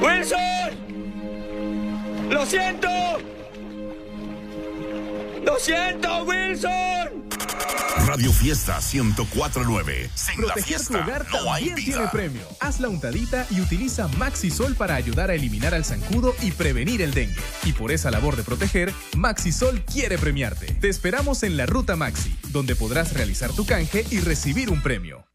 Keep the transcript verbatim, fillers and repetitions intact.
¡Wilson! ¡Lo siento! ¡Lo siento, Wilson! Radio Fiesta ciento cuatro punto nueve. Sin Proteger la fiesta tu hogar no hay también vida. tiene premio. Haz la untadita y utiliza Maxisol para ayudar a eliminar al zancudo y prevenir el dengue. Y por esa labor de proteger, Maxisol quiere premiarte. Te esperamos en la Ruta Maxi, donde podrás realizar tu canje y recibir un premio.